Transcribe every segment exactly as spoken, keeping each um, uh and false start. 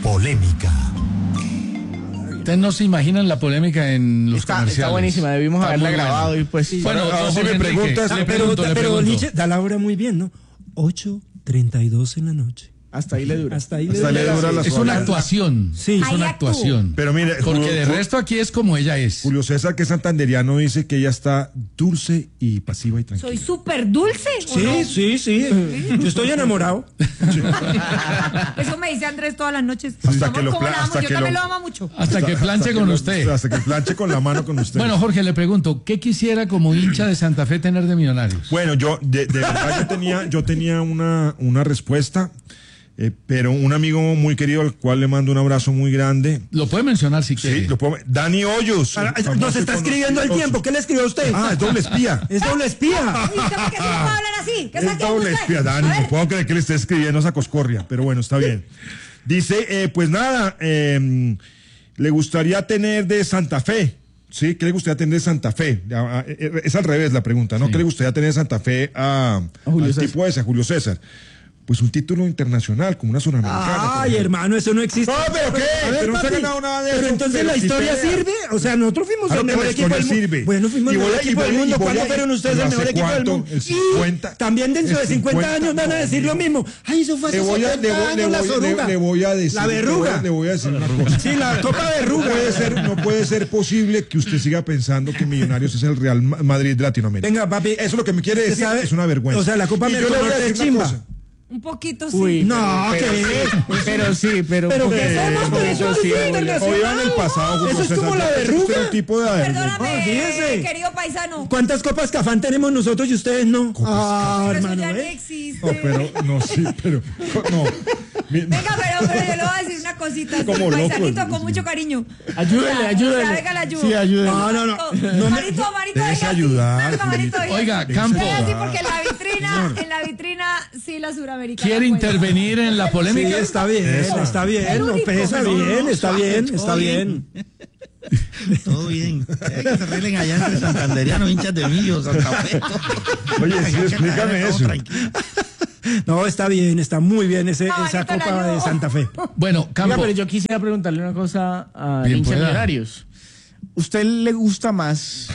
Polémica. Ustedes no se imaginan la polémica en los está, comerciales. Está buenísima, debimos está haberla grabado bueno. y pues sí. Bueno, Bueno, no, si me Enrique, preguntas, le pero, pregunto, pero, le pero pregunto. Nietzsche da la hora muy bien, ¿no? ocho treinta y dos en la noche. Hasta ahí le dura. Hasta ahí Hasta le dura la Es una actuación. Sí. Es una Ahí actúa. actuación. Pero mire, Porque Julio- de resto aquí es como ella es. Julio César, que es santanderiano, dice que ella está dulce y pasiva y tranquila. Soy súper dulce. ¿o Sí, no? sí, sí. Yo estoy enamorado. Eso me dice Andrés todas las noches. Hasta Somos que lo como pla- la amo, hasta yo que también lo- lo amo mucho. Hasta que planche Hasta con que- usted. Hasta que planche con la mano con usted. Bueno, Jorge, le pregunto, ¿qué quisiera como hincha de Santa Fe tener de Millonarios? Bueno, yo de, de verdad yo tenía, yo tenía una, una respuesta, eh, pero un amigo muy querido al cual le mando un abrazo muy grande. Lo puede mencionar si quiere. Sí, lo puedo, Dani Hoyos. Ah, famoso Nos y está escribiendo el conocido. tiempo. ¿Qué le escribió a usted? Ah, es doble espía. Es doble espía. ¿Y usted por qué se puede hablar así? ¿Qué Es saque doble usted? espía, Dani. A ver, No puedo creer que le esté escribiendo esa coscorria, pero bueno, está bien. Dice, eh, pues nada, eh, le gustaría tener de Santa Fe. Sí, ¿qué le gustaría tener de Santa Fe? Ah, eh, Es al revés la pregunta, ¿no? Sí. ¿Qué le gustaría tener de Santa Fe a, A Julio al César. tipo ese, a Julio César? Pues un título internacional, como una suramericana. por Ay, ejemplo. hermano, eso no existe. No, pero ¿qué? A ver, Pero no se ha papi, ganado nada de Pero eso, entonces pero la sí historia pelea. sirve. O sea, nosotros fuimos Claro el que mejor la equipo del historia mundo. sirve. Bueno, fuimos Y el voy mejor a- y equipo voy a- del mundo. y voy ¿Cuándo a- fueron ustedes pero el ¿hace mejor equipo del cuánto? mundo? ¿El cincuenta? Y también dentro de ¿El cincuenta cincuenta? años van a decir lo mismo. Ay, eso fue hace Le voy a, le setenta voy, le años, la voy- le- soruga. le voy a decir. La le voy a- verruga. Le voy a decir una cosa. Sí, la copa No verruga. puede ser, no puede ser posible que usted siga pensando que Millonarios es el Real Ma- Madrid de Latinoamérica. Venga, papi. Eso es lo que me quiere ¿Usted decir, sabe? es una vergüenza. O sea, la Copa Y yo le voy a Merconorte decir es una chimba. cosa. un poquito sí. Uy, No, pero, ¿qué? pero, pero sí, pero. Pero porque- que somos eso televisores sí, internacionales. Hoy en el pasado, Julio Eso es César, como la yo pensé que verruga. usted era un tipo de Perdóname, Ah, fíjese. querido paisano. ¿Cuántas copas Cafán tenemos nosotros y ustedes no? Ah, Pero eso hermano, ya no ¿eh? existe. No, pero, no, sí, pero, no. Mi- Venga, pero, pero yo le voy a decir una cosita. Como Como loco, paisanito, sí. con mucho cariño. Ayúdele, O sea, ayúdele. o sea, venga, la ayuda. Sí, ayúdele. No, no, no. No me- Marito, Marito, Déjese venga, ayudar, venga, Marito, venga. Oiga, Campo, Venga, sí, porque en la vitrina, en la vitrina, sí, la suramericana. ¿quiere cuenta. intervenir en la Sí, polémica? está bien, Eso. está bien, El no único. pesa No, bien, no, está bien, está bien. Todo bien. Eh, que se arreglen allá entre santanderianos, hinchas de Millos, Santa Fe. Oye, sí, explícame Todo eso. tranquilo. No, está bien, está muy bien ese, No, esa Marito, la Copa de ayudo. Santa Fe. Bueno, Oiga, Campo, pero yo quisiera preguntarle una cosa a Bien hincha pueda. Millonarios. ¿Usted le gusta más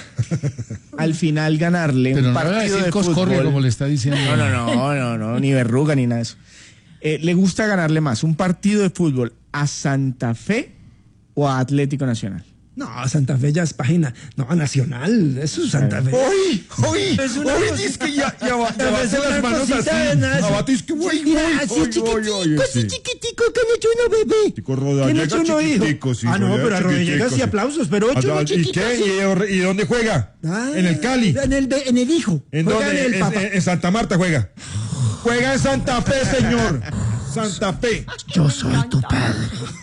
al final ganarle pero un no le voy a partido decir de coscorria fútbol? como le está diciendo. No, no, no, no, no, ni verruga ni nada de eso. Eh, ¿Le gusta ganarle más un partido de fútbol a Santa Fe o a Atlético Nacional? No, Santa Fe ya es página. No, nacional, eso es Santa Fe. ¡Uy! ¡Uy! Es una ¡Uy! cosa- Es que ya, ya, va- ya Pero bate es las una manos así. cosita de nada. Abate, es que uy, Mira, uy, así uy, uy, chiquitico, uy, así sí. chiquitico, que le hecho uno, bebé. Chiquitico rodado, ¿Quién llega hecho uno, hijo? chiquitico, sí, Ah, no, rodea pero a Rodríguez chiquitico, y sí. aplausos, pero hecho Allá, uno ¿Y chiquito. qué? así. ¿Y, y dónde juega? Ah, En el Cali. En el, de- en el hijo. ¿En Juega dónde? En el Es- Papa. en Santa Marta juega. Juega en Santa Fe, señor. Santa Fe. Yo soy tu padre.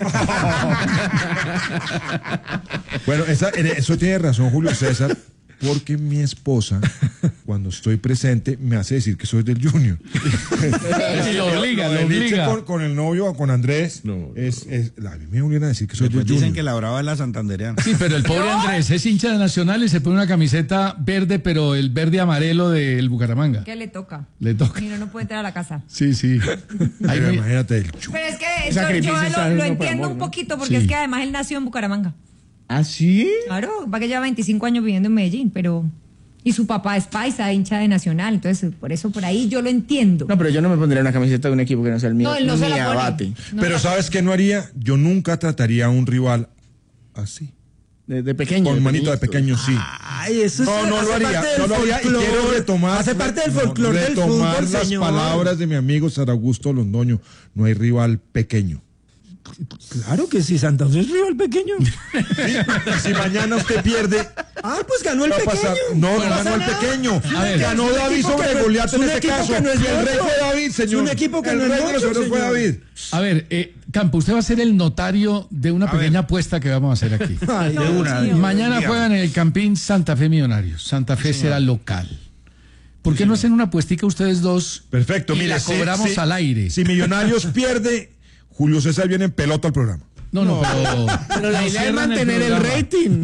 Bueno, esa- en eso tiene razón Julio César, porque mi esposa, cuando estoy presente, me hace decir que soy del Junior. Sí, lo obliga, lo de Nietzsche obliga. Con, con el novio o con Andrés, es, es, a mí me obligan a decir que soy Después del dicen Junior. que la brava es la santanderiana. Sí, pero el pobre Andrés es hincha de Nacional y se pone una camiseta verde, pero el verde amarelo del Bucaramanga. ¿Qué le toca? Le toca. Y no, no puede entrar a la casa. Sí, sí. Ahí Pero me- imagínate el Junior. Pero es que El yo, sacrificio yo está lo, uno lo por entiendo amor, un ¿no? poquito porque Sí. es que además él nació en Bucaramanga. ¿Ah, sí? Claro, va que lleva veinticinco años viviendo en Medellín, pero... Y su papá es paisa, hincha de Nacional, entonces por eso por ahí yo lo entiendo. No, pero yo no me pondría una camiseta de un equipo que no sea el mío. No, él no se ni la pone. abate. No, Pero no. ¿sabes qué no haría? Yo nunca trataría a un rival así. De, de pequeño. Con de manito de pequeñito. pequeño, sí. Ay, eso es No, no hace lo haría, parte del no lo haría y folclore. quiero retomar, Hace parte del no, folclore del retomar fútbol, las señor. palabras de mi amigo Sara Augusto Londoño. No hay rival pequeño. Claro que sí, Santa Fe es rival pequeño. Si mañana usted pierde, Ah, pues ganó el ¿qué va a pequeño. pasar? No, no pasa ganó el nada. pequeño. A ver. Ganó Es un David equipo sobre que no- Goliat es en un este equipo caso. que no es Y el rey nuestro. fue David, señor. Es un equipo que el no es rey de los nuestro, héroes fue señor. David. A ver, eh, Campo, usted va a ser el notario de una pequeña apuesta que vamos a hacer aquí. Ay, No, De una, Dios. de- Mañana dígame. juegan en el Campín Santa Fe Millonarios. Santa Fe será local. ¿Por qué no hacen una apuestica ustedes dos? Perfecto, Y mire, la si- cobramos si- al aire. Si Millonarios pierde, Julio César viene en pelota al programa. No, no, pero, Pero la no idea es cierran mantener el, programa. rating.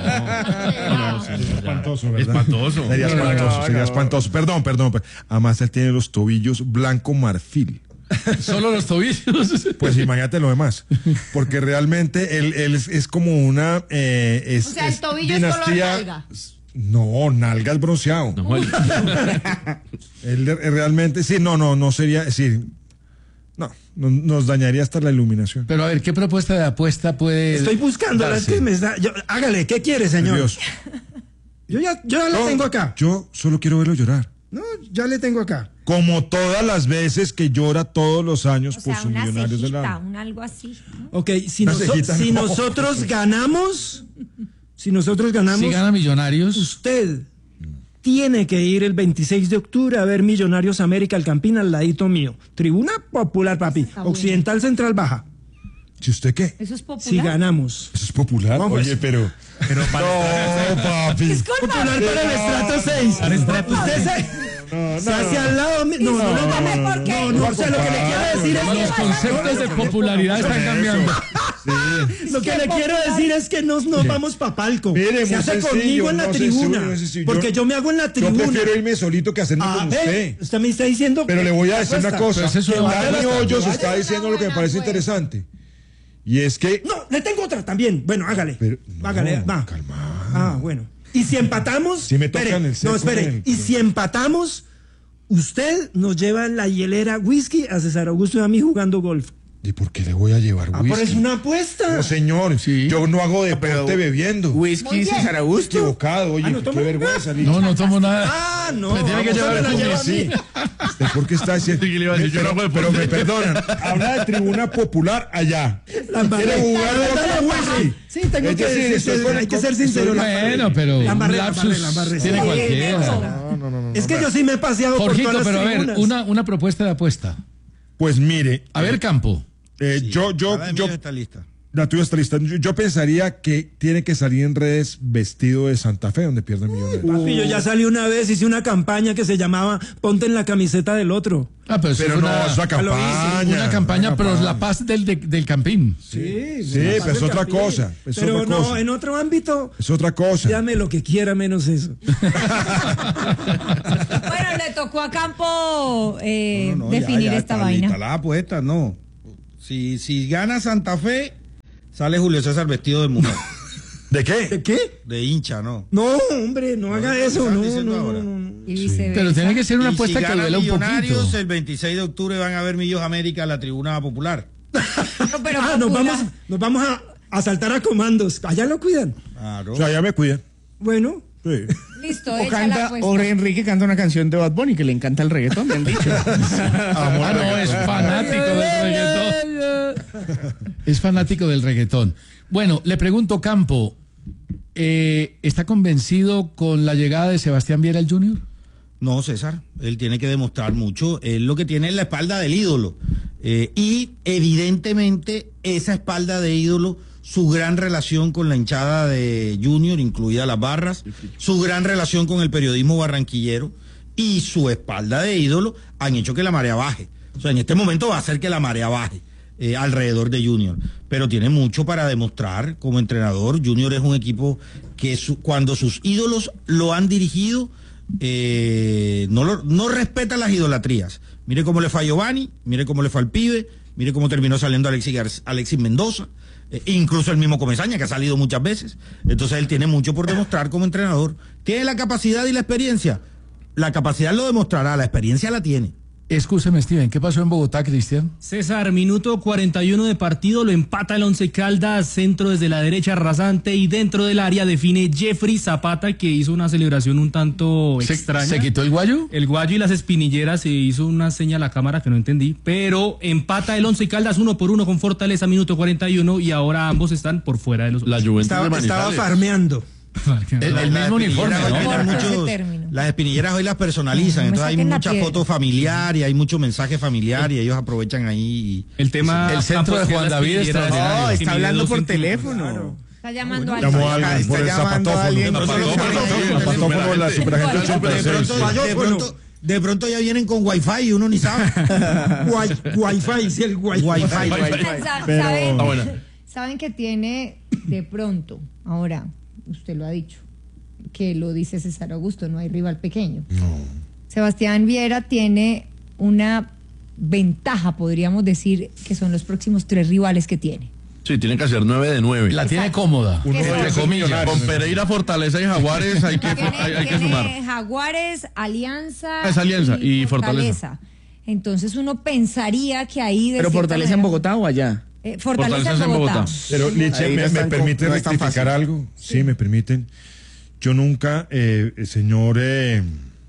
Espantoso, ¿verdad? Espantoso. Sería No, espantoso, no, sería no. espantoso. Perdón, perdón. per- Además, él tiene los tobillos blanco marfil. Solo los tobillos. Pues imagínate lo demás. Porque realmente él, él es, es como una. Eh, es, O sea, el es tobillo es color nalga. No, nalga es bronceado. No, el- Él de- realmente, sí, no, no, no sería. Sí, no, no- nos dañaría hasta la iluminación. Pero a ver, ¿qué propuesta de apuesta puede Estoy buscando, es darse? que me está- yo- hágale, ¿qué quiere, señor? Dios. Yo ya, yo ya la No, tengo acá. Yo solo quiero verlo llorar. No, ya le tengo acá. Como todas las veces que llora todos los años O por sea, sus una millonarios del cejita, alma. un algo así. ¿no? Ok, si, Una noso- cejita, si no. nosotros ganamos, si nosotros ganamos, Si gana Millonarios, usted tiene que ir el veintiséis de octubre a ver Millonarios América, el Campín al ladito mío. Tribuna popular, papi. Está bueno. Occidental Central Baja. ¿Si usted qué? Eso es popular. Si ganamos. Eso es popular. No, pues. Oye, pero. Pero no, papi. Disculpa. Popular para el estrato seis. Usted se, se hace al lado mío. No, no, no, no, Dígame no, por qué. no, no, o sea, lo que le quiero decir es los conceptos de popularidad están cambiando. Lo que le quiero decir es que nos, nos vamos pa' palco. Mire, se muy hace sencillo, conmigo en la no, tribuna. sencillo, sencillo. Porque yo me hago en la Yo tribuna. prefiero irme solito que hacerme Ah, con ve, usted. usted me está diciendo. Pero que- le voy a decir una apuesta. cosa. Pues eso Que no vaya Dani hasta- Hoyos que está vaya. diciendo lo que me parece buena interesante. Y es que. No, le tengo otra también. Bueno, hágale. Pero, no, hágale, va. calmado. Ah, bueno. Y si empatamos. Sí me tocan espere, el seco No, espere. en el- Y si empatamos, usted nos lleva en la hielera whisky a César Augusto y a mí jugando golf. ¿Y por qué le voy a llevar Ah, whisky? pero es una apuesta. No, señor. Sí. Yo no hago deporte bebiendo. Whisky César Augusto. Equivocado, oye, Ah, ¿no qué toma? vergüenza. Licha. No, no tomo nada. Ah, no. Me tiene que usted llevar me la el lleva a Sí. mí. ¿Usted por qué está diciendo? Sí, que le iba a decir, yo no hago pero, deporte. pero me perdonan. Habla de tribuna popular allá. La embarré. ¿Quiere jugar Dale, con whisky? Sí, tengo Es que decir, decir, estoy con- hay que ser con- sincero. estoy- la- Bueno, pero La embarré, un la lapsus embarré, la embarré. tiene Sí, cualquiera. No, no, no, no. Es que yo sí me he paseado por Jorgito, todas las pero a ver, tribunas. una, una propuesta de apuesta. Pues mire. A ver, Campo. eh, yo, yo, Cada yo, Emilio está lista. la tuya está lista. Yo, yo pensaría que tiene que salir en redes vestido de Santa Fe, donde pierde millones. Papi, yo ya salí una vez, hice una campaña que se llamaba Ponte en la camiseta del otro. Ah, pero, eso Pero fue no, una, es una ya lo hice. campaña. una campaña una pero campaña. la paz del, de- del Campín. Sí, Sí, pero es otra cosa, es pero otra no, cosa. en otro ámbito, Es otra cosa. llame lo que quiera menos eso. Bueno, le tocó a Campo eh, No, no, ya, definir ya esta está vaina. lista la apuesta, no. Si, si gana Santa Fe, sale Julio César vestido de mujer. ¿De qué? ¿De qué? De hincha, ¿no? No, hombre, no haga ¿qué eso. estás No, diciendo no, ahora? no, no. Y viceversa. Pero tiene que ser una Y apuesta si que gana duela un Millonarios, poquito. el veintiséis de octubre van a ver Millos América a la tribuna popular. No, pero Ah, nos popular. vamos, nos vamos a, a saltar a comandos. Allá lo cuidan. Claro. O sea, ya me cuidan. Bueno, Sí. Listo, O, echa la canta, apuesta. o Enrique canta una canción de Bad Bunny que le encanta el reggaetón, me han dicho. Ah, no, es fanático del reggaetón. Es fanático del reggaetón. Bueno, le pregunto, Campo, eh, ¿está convencido con la llegada de Sebastián Viera al Junior? No, César, él tiene que demostrar mucho. Él lo que tiene es la espalda del ídolo. Eh, y evidentemente esa espalda de ídolo, su gran relación con la hinchada de Junior, incluida las barras, su gran relación con el periodismo barranquillero y su espalda de ídolo han hecho que la marea baje. O sea, en este momento va a hacer que la marea baje eh, alrededor de Junior. Pero tiene mucho para demostrar como entrenador. Junior es un equipo que su- cuando sus ídolos lo han dirigido, eh, no, lo- no respeta las idolatrías. Mire cómo le fue a Giovanni, mire cómo le fue al pibe, mire cómo terminó saliendo Alexis, Gar- Alexis Mendoza, eh, incluso el mismo Comesaña, que ha salido muchas veces. Entonces él tiene mucho por demostrar como entrenador. ¿Tiene la capacidad y la experiencia? La capacidad lo demostrará, la experiencia la tiene. Escúcheme, Steven, ¿qué pasó en Bogotá, Cristian? César, minuto cuarenta y uno de partido, lo empata el Once Caldas, centro desde la derecha rasante y dentro del área define Jeffrey Zapata, que hizo una celebración un tanto ¿Se, extraña. ¿Se quitó el guayo? El guayo y las espinilleras, se hizo una seña a la cámara que no entendí, pero empata el Once Caldas uno por uno con Fortaleza, minuto cuarenta y uno, y ahora ambos están por fuera de los... La Juventus estaba, de estaba Manizales. farmeando. El, el Las mismo uniforme, espinilleras hoy ¿no? tienen Corto ese muchos- término. las espinilleras hoy las personalizan, No me entonces hay saquen la muchas piedra. fotos familiares, hay mucho mensaje familiar y ellos aprovechan ahí. y- El tema... El centro de Campos, que Juan las David espinilleras extraordinario. No, que está mide hablando dos por centímetros. teléfono. Está llamando a Llamó a alguien. alguien por el Está llamando a zapatófono. alguien. El Zapatófono. zapatófono de la superagente De ochenta y seis. pronto, de, pronto, de pronto ya vienen con wifi y uno ni sabe. Wi- Wi-Fi, sí, el Wi-Fi. Wifi. Sa- Pero- ¿Saben, Ah, buena. saben que tiene de pronto, ahora, usted lo ha dicho, que lo dice César Augusto, no hay rival pequeño. Sebastián Viera tiene una ventaja, podríamos decir, que son los próximos tres rivales que tiene. Sí, tienen que hacer nueve de nueve. La tiene cómoda, Uno entre de esos comillas. millonarios. Con Pereira, Fortaleza y Jaguares hay que, Tiene, hay, hay que tiene sumar. Jaguares, Alianza, Es Alianza y Fortaleza. Entonces uno pensaría que ahí... de ¿Pero cierta Fortaleza en manera- Bogotá o allá? Eh, Fortaleza, Fortaleza en en Bogotá. Bogotá. Pero, Liche, Ahí no ¿me, es me tan permite com- no es tan rectificar fácil. algo? Sí. me permiten. Yo nunca, eh, el señor eh,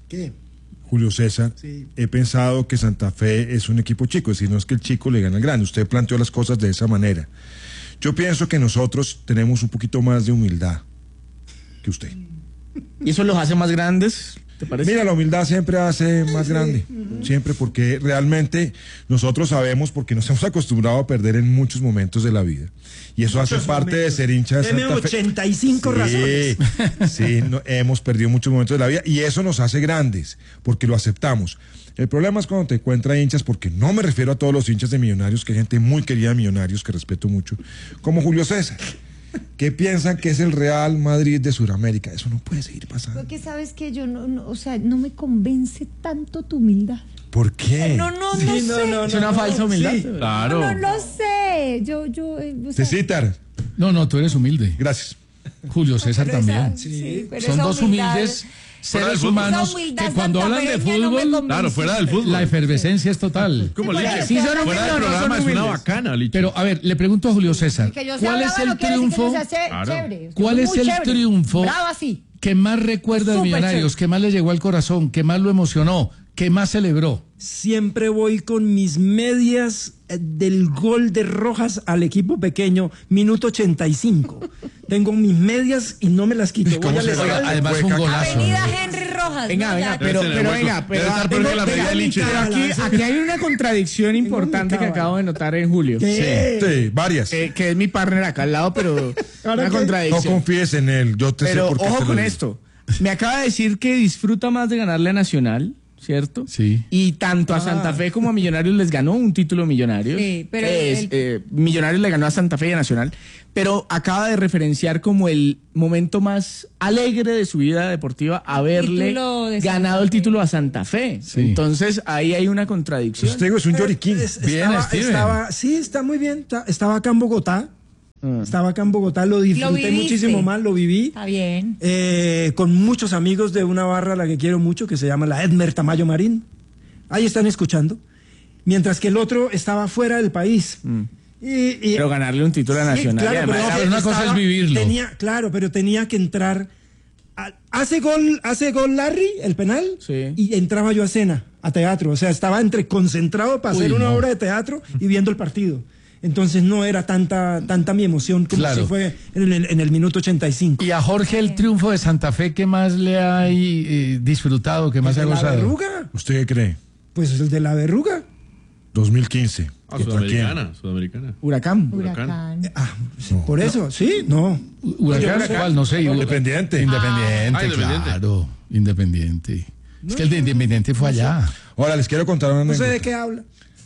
Julio César, he pensado que Santa Fe es un equipo chico, es decir, no es que el chico le gana al grande. Usted planteó las cosas de esa manera. Yo pienso que nosotros tenemos un poquito más de humildad que usted. ¿Y eso los hace más grandes? ¿Te parece? Mira, la humildad siempre hace más grande, siempre, porque realmente nosotros sabemos, porque nos hemos acostumbrado a perder en muchos momentos de la vida. Y eso hace parte de ser hincha de Deme Santa Fe. ochenta y cinco Sí, razones. sí, no- hemos perdido muchos momentos de la vida y eso nos hace grandes, porque lo aceptamos. El problema es cuando te encuentras hinchas, porque no me refiero a todos los hinchas de Millonarios, que hay gente muy querida de Millonarios, que respeto mucho, como Julio César, que piensan que es el Real Madrid de Sudamérica. Eso no puede seguir pasando. Porque sabes que yo no, no, o sea, no me convence tanto tu humildad. ¿Por qué? No, no, Sí, no, no, sé. no, Es una falsa humildad. sí. Claro. No, no lo sé. Yo, yo, eh, o sea, Cecitar, No, no, tú eres humilde. gracias. Julio César pero también. esa- sí, pero Son esa dos humildad- humildes Fuera del seres fútbol. humanos esa humildad que cuando hablan de santafereña no me fútbol, convence. Claro, fuera del fútbol. la efervescencia es total. Como Fuera Liche. del- Sí, son Fuera humildes, del no son programa es una humildes. bacana, Liche. Pero, a ver, le pregunto a Julio César, Que yo sea ¿cuál es brava el no quiere decir que triunfo? no sea ché- Claro. chévere. Yo ¿Cuál soy es muy el chévere. triunfo Brava, sí. que más recuerda de Súper Millonarios, chévere. que más le llegó al corazón, que más lo emocionó, que más celebró? Siempre voy con mis medias eh, del gol de Rojas al equipo pequeño, minuto ochenta y cinco. Tengo mis medias y no me las quito. Voy al se estadio. llama? Además fue un golazo. Avenida ¿no? Henry Rojas. Venga, ¿no? venga, Ya- pero, Debe pero tener venga, hueco. pero, Debe estar tengo- por la tengo- medida de Liche. pero aquí, aquí hay una contradicción importante que cábala. acabo de notar en Julio. ¿Qué? Sí, varias. Eh, que es mi partner acá al lado, pero Ahora una que- No contradicción. confíes en él, yo te Pero sé por qué ojo te lo con digo. esto. Me acaba de decir que disfruta más de ganarle a Nacional, ¿cierto? Sí. Y tanto a Santa Fe como a Millonarios les ganó un título Millonarios. Sí, pero Es, el- eh, Millonarios le ganó a Santa Fe y a Nacional. Pero acaba de referenciar como el momento más alegre de su vida deportiva haberle Título de Santa ganado el Fe. título a Santa Fe. Sí. Entonces ahí hay una contradicción. Pues te digo, es un lloriquín. Es- Bien, estaba, Steven. estaba- sí, está muy bien. Está- estaba acá en Bogotá. Estaba acá en Bogotá, lo disfruté viviste. muchísimo más, lo viví. Está bien. Eh, con muchos amigos de una barra a la que quiero mucho, que se llama la Edmer Tamayo Marín. Ahí están escuchando. Mientras que el otro estaba fuera del país. Y, y- Pero ganarle un título a Sí, Nacional. claro, y además- pero, pero una cosa es vivirlo. Tenía, claro, pero tenía que entrar. a- hace gol, hace gol Larry, el penal, Sí. y entraba yo a cena, a teatro. O sea, estaba entre concentrado para Uy, hacer una no. obra de teatro y viendo el partido. Entonces no era tanta, tanta mi emoción como Claro. si fue en el, en el minuto ochenta y cinco. Y a Jorge el triunfo de Santa Fe, ¿qué más le ha eh, disfrutado, qué más ha ¿El de la gozado? verruga? ¿Usted qué cree? Pues el de la verruga. dos mil quince. Ah, ¿Contra quién? Sudamericana, Sudamericana. Huracán. Huracán. Ah, sí, por eso, sí, no. Huracán, ¿cuál? No sé. Independiente. Independiente, Ah, Independiente. claro. Independiente. Es que el de Independiente fue allá. Ahora les quiero contar una No sé anécdota. de qué habla.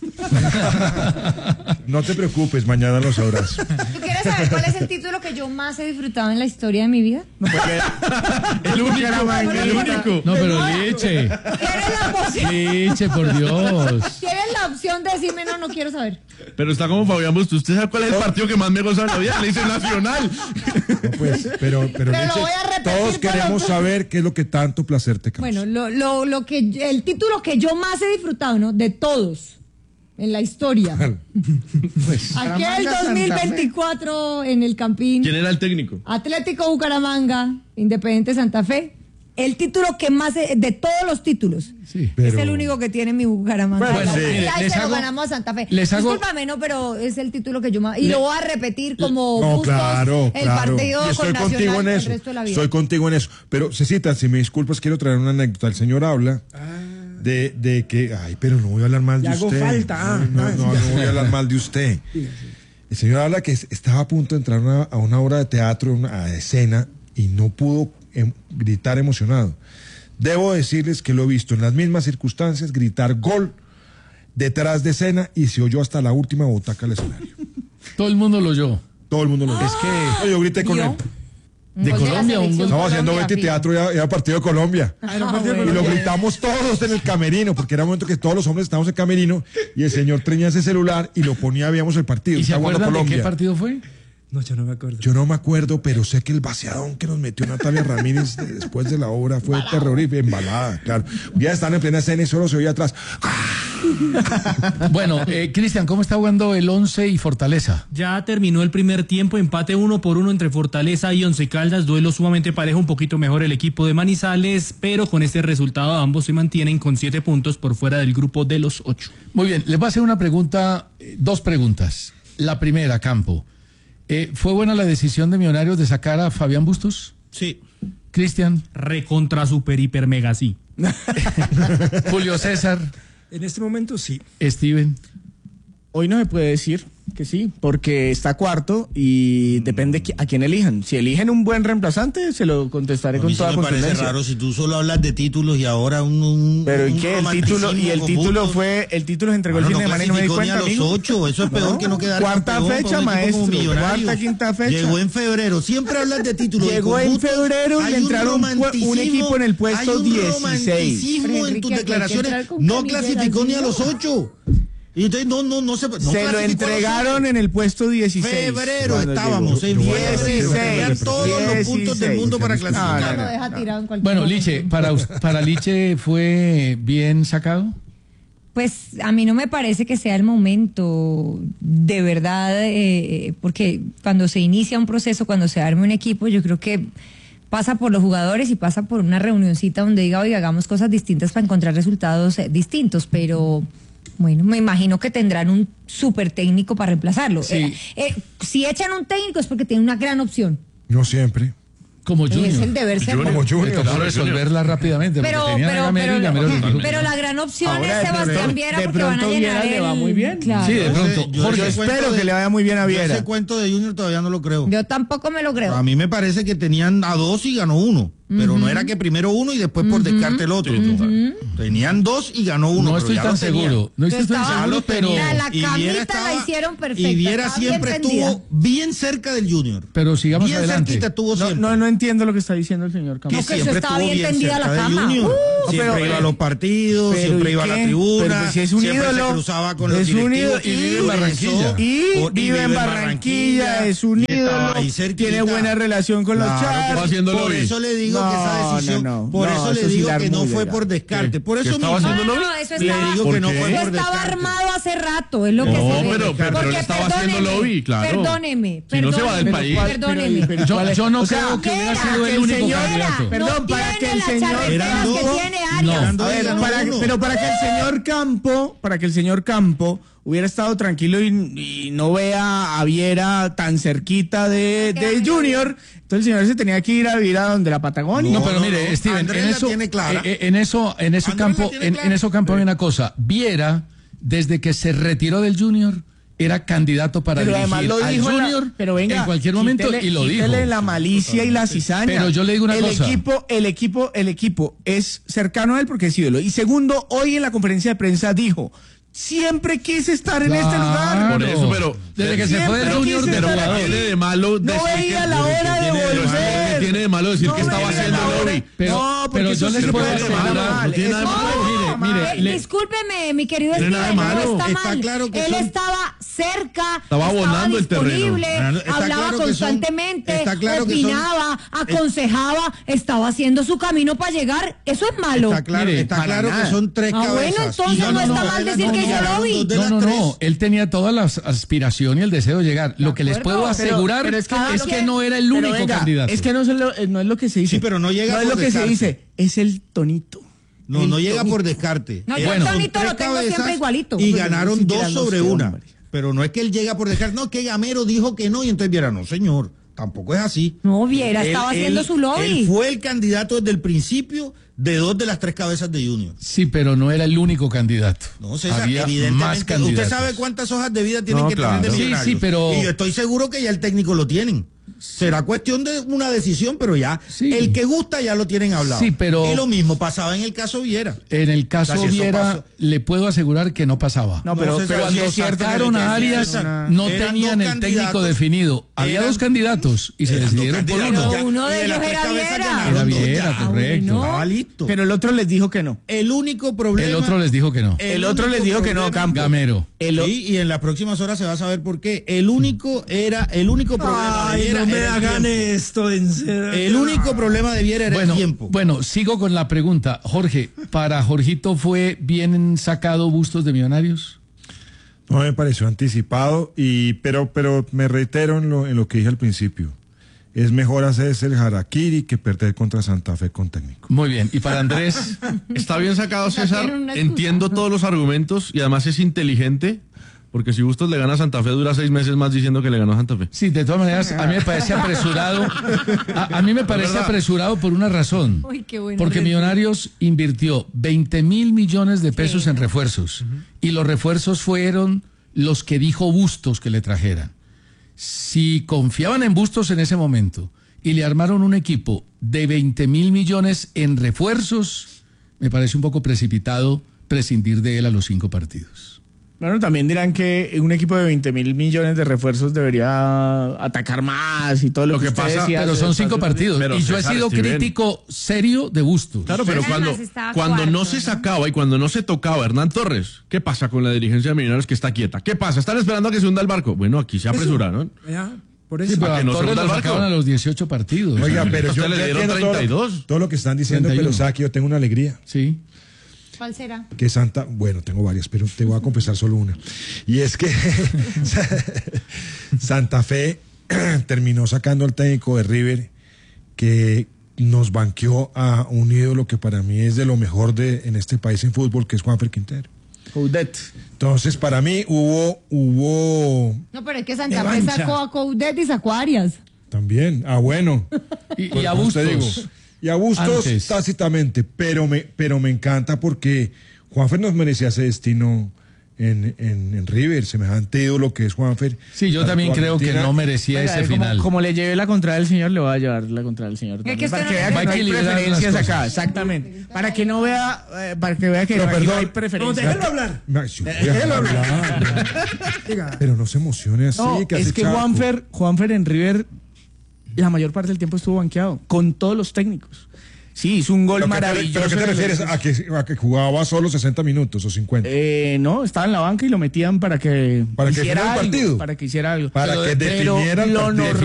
No te preocupes, mañana lo sabrás. ¿Tú quieres saber cuál es el título que yo más he disfrutado en la historia de mi vida? El único, el único. No, pero Liche. ¿Tienes la opción? Liche, por Dios. ¿Tienes la opción de decirme no, no quiero saber? Pero está como Fabián Busto. ¿Usted sabe cuál es el partido que más me goza en la vida? Le dice Nacional. No, pues, pero, pero, Pero lo Liche, voy a repetir todos por queremos los- saber qué es lo que tanto placer te causa. Bueno, lo, lo, lo que el título que yo más he disfrutado, ¿no? De todos en la historia. Pues, Aquel dos mil veinticuatro en el Campín. ¿Quién era el técnico? Atlético Bucaramanga, Independiente Santa Fe. El título que más he- de todos los títulos. Sí. Pero- Es el único que tiene mi Bucaramanga. Bueno, Y mire, ahí les se lo hago- ganamos a Santa Fe. les hago- Discúlpame, no, pero es el título que yo más. Y lo voy a repetir como no, Bustos, claro, el claro. partido Y estoy con contigo Nacional en el eso. resto de la vida. Estoy contigo en eso. Pero, Cecita, si me disculpas, quiero traer una anécdota. El señor habla de, de que, ay, pero no voy a hablar mal Le de hago usted. falta, ah, no, ah, no, sí, no voy a hablar mal de usted. El señor habla que es- estaba a punto de entrar una- a una obra de teatro, una a escena, y no pudo em, gritar emocionado. Debo decirles que lo he visto en las mismas circunstancias, gritar gol detrás de escena y se oyó hasta la última butaca del escenario. Todo el mundo lo oyó. Todo el mundo lo Es que No, yo grité con ¿Vio? él. ¿De gol la Colombia, un selección gol? Estamos haciendo Colombia, Betty fijo. Teatro y era- era partido de Colombia. Ah, era Ah, partido de bueno. Y lo Colombia. gritamos todos en el camerino, porque era un momento que todos los hombres estábamos en el camerino y el señor tenía ese celular y lo ponía, veíamos el partido. ¿Y se Estaba jugando acuerdan de Colombia. qué partido fue? No, yo no me acuerdo. Yo no me acuerdo, pero sé que el vaciadón que nos metió Natalia Ramírez de- después de la obra fue terrorífico, embalada, claro. Ya están en plena escena y solo se oía atrás. Bueno, eh, Cristian, ¿cómo está jugando el Once y Fortaleza? Ya terminó el primer tiempo, empate uno por uno entre Fortaleza y Once Caldas, duelo sumamente parejo, un poquito mejor el equipo de Manizales, pero con este resultado ambos se mantienen con siete puntos por fuera del grupo de los ocho. Muy bien, les voy a hacer una pregunta, eh, dos preguntas. La primera, Campo. Eh, ¿Fue buena la decisión de Millonarios de sacar a Fabián Bustos? Sí. Cristian, Recontra super hiper mega sí. Julio César, En este momento sí. Steven. Hoy no se puede decir que sí, porque está cuarto y depende qui- a quién elijan. Si eligen un buen reemplazante, se lo contestaré A con mí sí toda me parece contundencia. raro si tú solo hablas de títulos y ahora un, un Pero ¿y un qué? El título, y el romanticismo título con fue, el título se entregó el Bueno, fin de semana y no me di clasificó ni cuenta, a los amigo. ocho, eso es peor que no quedar Cuarta campeón para fecha, un equipo como maestro. Millonarios. Cuarta, quinta fecha. Llegó en febrero, siempre hablas de títulos. Llegó y con en Bustos febrero y hay le un entraron un romanticismo, equipo en el puesto hay un dieciséis. romanticismo en Enrique, tus aquí hay que declaraciones. entrar con No camilleras, clasificó ni a ¿no? los ocho. Y entonces no, no, no se no se lo clasificó a los entregaron ocho. en el puesto dieciséis. Febrero cuando estábamos, llegó. en febrero. Tenían todos los puntos del mundo para dieciséis. clasificar. No, Lo deja tirado en cualquier Bueno, momento. Liche, para, us- para Liche fue bien sacado. Pues a mí no me parece que sea el momento, de verdad, eh, porque cuando se inicia un proceso, cuando se arme un equipo, yo creo que pasa por los jugadores y pasa por una reunioncita donde diga, oiga, hagamos cosas distintas para encontrar resultados eh, distintos, pero bueno, me imagino que tendrán un súper técnico para reemplazarlo. Sí. Eh, eh, si echan un técnico es porque tienen una gran opción. No siempre. Como Junior. Es el deber ser. Como Le Junior. tocó resolverla rápidamente. Pero, porque tenían a pero, Gamero pero, y Gamero les dijo que pero no. la gran opción Ahora, es de Sebastián pronto- Viera de porque van a pronto llenar Viera le va el- muy bien. Claro. Sí, de pronto. Yo Jorge, ese espero cuento que le vaya muy bien a yo Viera. Ese cuento de Junior todavía no lo creo. Yo tampoco me lo creo. A mí me parece que tenían a dos y ganó uno. Pero no era que primero uno y después por descarte el otro. Tenían dos y ganó uno. No pero estoy ya tan lo tenían. seguro. No estoy tan Estaba- seguro, pero, Mira, la Y Viera camita estaba- la hicieron perfecta. Y Viera estaba bien siempre tendida. estuvo bien cerca del Junior. pero sigamos bien adelante. cerquita estuvo No, siempre. no, no entiendo lo que está diciendo el señor que Campos. No, que eso siempre estaba estuvo bien tendida cerca la del cama. Junior. Uh, siempre pero- iba a los partidos, pero siempre ¿y iba a qué? la tribuna, Pero pues si es un siempre ídolo, se cruzaba con los es un directivos. ídolo y vive en por Barranquilla. eso- Y por- vive en Barranquilla, es un y estaba ídolo, ahí cerquita. tiene buena relación con los Claro, chats. estaba haciendo Por lobby. eso le digo No, que esa decisión, no, no. por No, eso le eso sí digo la que no armó fue ya. por descarte. Por ¿Qué eso estaba mismo haciendo No, lobby? no, eso le estaba, digo que no ¿Por qué? fue eso por estaba descarte. armado hace rato, es lo que No, se ve. pero- pero- pero Porque él estaba haciendo perdóneme, lobby, claro. Perdóneme, Si no se va del perdóneme, país. Perdóneme. Pero- Yo, yo no O sea, creo que hubiera Viera, sido que el el único señor- candidato. Perdón, no para tiene que el las señor- charreteras Eran que dos. tiene No. Arias. A ver, ganó para- uno. pero para que el señor Campo, para que el señor Campo hubiera estado tranquilo y, y no vea a Viera tan cerquita de, de Junior, entonces el señor se tenía que ir a vivir a donde la Patagonia. No, No, pero no, mire, no. Steven, Andrés en la eso, tiene clara. eh, eh, en eso, en eso Andrés la campo, tiene en, clara. en eso campo hay una cosa. Viera, desde que se retiró del Junior, era candidato para Pero dirigir además lo al dijo en la- Junior pero venga, en cualquier momento quítele- y lo dijo. quítele la malicia y la cizaña. Pero yo le digo una el cosa. Equipo, el equipo, el equipo es cercano a él porque es ídolo. Y segundo, hoy en la conferencia de prensa dijo, siempre quise estar en este lugar. Por eso, pero- desde que se fue del Siempre Junior quise de estar jugador. aquí. tiene de malo No decir veía que- la hora de tiene volver. ¿Qué tiene de malo decir No que estaba veía haciendo la hora. lobby? Pero, No, porque pero eso yo les sí puedo puede ser asegurar, mal. no tiene nada de Eso malo. no, Mire, mire, Eh, le- discúlpeme, mi querido Tiene nada de Steven, malo. no está, Está mal. claro que Él son- estaba cerca, Estaba abonando el terreno. disponible, Está hablaba claro que son- constantemente, está claro que son- opinaba, aconsejaba, estaba haciendo su camino para llegar. Eso es malo. Está claro, Mire, está para claro nada. que son tres Ah, bueno, cabezas. entonces Y no está ganaron mal dos de decir las- que yo ganaron lo vi. dos de No, las no, tres. no. Él tenía toda la aspiración y el deseo de llegar. Lo que les acuerdo, puedo pero- asegurar pero es, es que- que, no era el Pero único venga, candidato. Es que no es, lo, eh, no es lo que se dice. Sí, pero no llega No es por lo que se descarte. dice, es el tonito. No, El no llega tonito. por descarte. No, yo Bueno, el tonito Son lo tres tengo siempre cabezas igualito. Y Pues, ganaron ni dos siquiera sobre los que, una. hombre. Pero no es que él llega por descarte. No, que Gamero dijo que no y entonces Viera, no, señor. Tampoco es así. No, Viera, Él- estaba haciendo él- su lobby. Él fue el candidato desde el principio de dos de las tres cabezas de Junior. Sí, pero no era el único candidato. No, César, Había evidentemente. más candidatos. ¿Usted sabe cuántas hojas de vida tienen No, que claro. tener de Sí, Millonarios? sí, pero- Y yo estoy seguro que ya el técnico lo tienen. Será cuestión de una decisión, pero ya Sí. el que gusta ya lo tienen hablado. Sí, pero- Y lo mismo pasaba en el caso Viera. En el caso O sea, si eso Viera, pasó- le puedo asegurar que no pasaba. No, pero, No, César, pero sí Cuando es cierto que sacaron le- a Arias, César, no eran tenían dos el técnico candidatos, definido. Había eran- dos candidatos y se eran dos decidieron por candidatos, uno. ya, Uno de y de las ellos tres era cabezas Viera. ganaron Era dos, Viera, ya. correcto. bueno. Estaba listo. Pero el otro les dijo que no. El único problema. El otro les dijo que no. El otro les dijo que no, Campo. Gamero. El o- Sí, y en las próximas horas se va a saber por qué. El único era, el único problema de Ay, Viera no me era el hagan tiempo. esto, en serio. El único problema de Viera era Bueno, el tiempo. bueno, sigo con la pregunta. Jorge, ¿para Jorgito fue bien sacado Bustos de Millonarios? No me pareció anticipado, y pero, pero me reitero en lo, en lo que dije al principio. Es mejor hacerse el harakiri que perder contra Santa Fe con técnico. Muy bien. ¿Y para Andrés? Está bien sacado, César. tienen una excusa. Entiendo todos los argumentos y además es inteligente. Porque si Bustos le gana a Santa Fe, dura seis meses más diciendo que le ganó a Santa Fe. Sí, de todas maneras, a mí me parece apresurado. A, a mí me parece verdad. apresurado por una razón. Uy, qué bueno. Porque Millonarios invirtió veinte mil millones de pesos Sí. en refuerzos. Y los refuerzos fueron los que dijo Bustos que le trajeran. Si confiaban en Bustos en ese momento y le armaron un equipo de veinte mil millones en refuerzos, me parece un poco precipitado prescindir de él a los cinco partidos. Bueno, también dirán que un equipo de veinte mil millones de refuerzos debería atacar más y todo lo, Lo que, que usted pasa- decía Pero hace- son cinco hace- partidos. Pero, y yo he César, sido estoy bien. crítico serio de Bustos. Claro, pero Además, cuando, estaba cuando cuarto, no se ¿no? sacaba y cuando no se tocaba Hernán Torres, ¿qué pasa con la dirigencia de Millonarios que está quieta? ¿Qué pasa? ¿Están esperando a que se hunda el barco? Bueno, aquí se apresuraron. Ya, por Sí, eso. pero para a que no se Torres hunda lo el barco. sacaron a los dieciocho partidos. Oiga, pero Usted yo le yo dieron entiendo todo- treinta y dos. Todo, lo que están diciendo, treinta y pero uno. sabe que yo tengo una alegría. Sí. ¿Cuál será? Que Santa, bueno, tengo varias, pero te voy a confesar solo una. Y es que Santa Fe terminó sacando al técnico de River, que nos banqueó a un ídolo que para mí es de lo mejor de en este país en fútbol, que es Juanfer Quintero. Coudet. Entonces, para mí hubo, hubo No, pero es que Santa Fe Revancha. sacó a Coudet y sacó a Arias. también, ah, bueno. Y, Pues, y a pues, te Bustos. digo, y a Bustos Antes. tácitamente, pero me, pero me encanta porque Juanfer nos merecía ese destino en, en, en River, semejante ídolo que es Juanfer. Sí, yo también creo que no merecía Oiga, ese como, final. como le lleve la contraria al señor, le voy a llevar la contraria al señor. también, que usted para no que le- vea que Hay no que hay liberar las preferencias cosas. acá, exactamente. Para que no vea, eh, para que vea que Pero aquí no perdón. hay No, preferencias. déjelo hablar. Ma- yo voy a hablar. Diga. Pero no se emocione así. No, que es hace que charco. Juanfer, Juanfer en River la mayor parte del tiempo estuvo banqueado, con todos los técnicos. Sí, hizo un gol ¿Pero qué te- maravilloso. ¿Pero qué te en el- refieres? ¿A que, a que jugaba solo sesenta minutos o cincuenta? Eh, no, estaba en la banca y lo metían para que Para que hiciera definiera el algo, partido. para que hiciera algo. Para Pero- que pero definiera el lo partido. normal